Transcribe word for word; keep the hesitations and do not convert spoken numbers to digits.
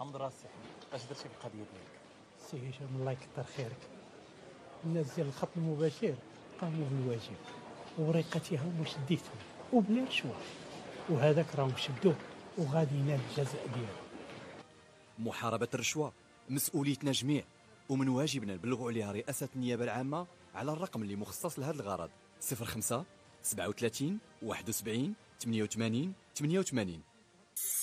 حمد راسي اش درتي في القضيه ديالك؟ سي هشام الله يكثر خيرك. الناس ديال الخط المباشر قاموا بالواجب ووريقتها هما شديتهم وبلا رشوه، وهذاك راهم شدوه وغادي ينال الجزاء ديالو. محاربة الرشوة مسؤوليتنا جميع، ومن واجبنا نبلغوا عليها رئاسة النيابة العامة على الرقم اللي مخصص لهذا الغرض: صفر خمسة سبعة وثلاثين واحد وسبعين ثمانية وثمانين ثمانية وثمانين.